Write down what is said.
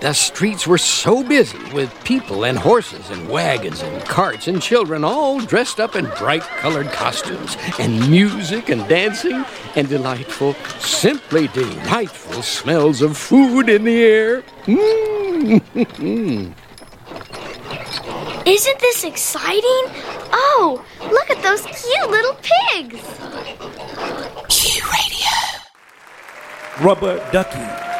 the streets were so busy with people and horses and wagons and carts and children all dressed up in bright-colored costumes and music and dancing and delightful, simply delightful smells of food in the air. Isn't this exciting? Oh, look at those cute little pigs. Q Radio. Rubber Ducky.